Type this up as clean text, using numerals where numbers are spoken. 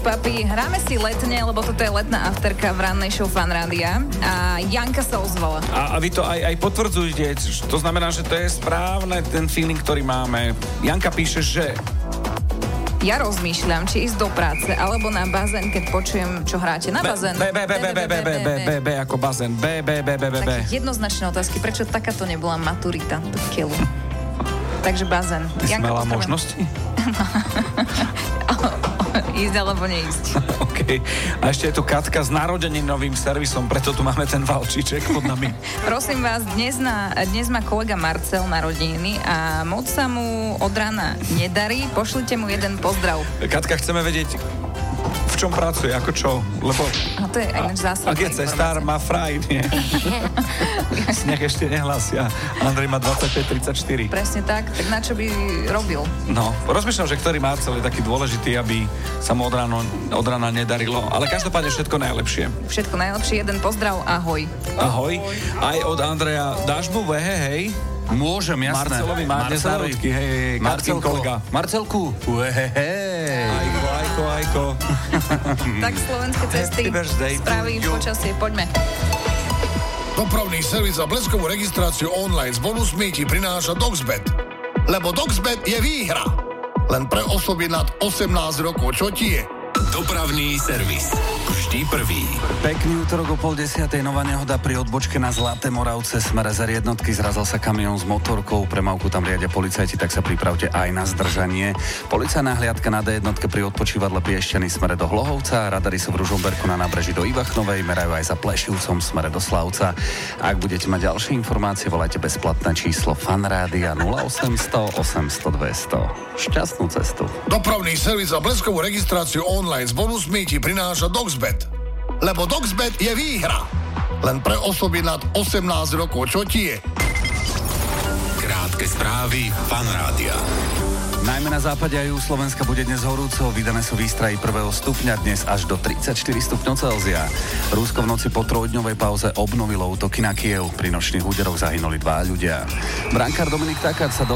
Papi, hráme si letne, lebo toto je letná afterka v rannej show Fan Rádia a Janka sa ozvala. A vy to aj potvrdzujete, to znamená, že to je správne, ten feeling, ktorý máme. Janka píše, že... Ja rozmýšľam, či ísť do práce, alebo na bazén, keď počujem, čo hráte. Na bazén. B ako bazén. B. Také jednoznačné otázky. Prečo takáto nebola maturita? Keľu. Takže bazén. Ty si mala možnosti? Ísť alebo neísť. OK. A ešte je tu Katka s narodeninovým servisom, preto tu máme ten valčíček pod nami. Prosím vás, dnes má kolega Marcel narodeniny a moc sa mu od rána nedarí. Pošlite mu jeden pozdrav. Katka, chceme vedieť, v čom pracuje, ako čo, lebo... A to je aj ináč zásadná informácia. Ak je cestár, má fraj, nie? Sneh ešte nehlásia. Andrej má 25-34. Presne tak na čo by robil? No, rozmýšľam, že ktorý Marcel je taký dôležitý, aby sa mu od rána nedarilo. Ale každopádne všetko najlepšie. Všetko najlepšie, jeden pozdrav, ahoj. Ahoj. Aj od Andreja. Dáš mu hej? Môžem, jasné. Marcelovi má dnes narodky, hej, Katkin kolega. Marcelku, hej. Ajko. Tak slovenské cesty, správy, počasie, poďme. Dopravný servis a bleskovú registráciu online s bonusmi ti prináša Doxbet. Lebo Doxbet je výhra. Len pre osoby nad 18 rokov, čo ti je? Dopravný servis. Vždy prvý. Pekný útorok o 9:30. Nová nehoda pri odbočke na Zlaté Moravce. Smere Z1 zrazil sa kamión s motorkou. Premávku tam riadia policajti, tak sa pripravte aj na zdržanie. Policajná hliadka na D1 pri odpočívadle Piešťany smere do Hlohovca. Radary sú v Ružomberku na nábreží do Ivachnovej. Merajú aj za Plešivcom smere do Slavca. Ak budete mať ďalšie informácie, volajte bezplatné číslo Fan Rádia 0800 800 200. Šťastnú cestu. Dopravný servis a bleskovú registráciu online s bonusmi ti prináša Doxbet. Lebo Doxbet je výhra. Len pre osoby nad 18 rokov, čo ti je? Krátke správy Fan Rádia. Najmä na západe a juhu Slovenska bude dnes horúco, vydané sú výstrahy 1. stupňa, dnes až do 34 stupňov Celzia. Rusko v noci po trojdňovej pauze obnovilo útoky na Kyjev. Pri nočných úderoch zahynuli 2 ľudia. Brankár Dominik Takáč sa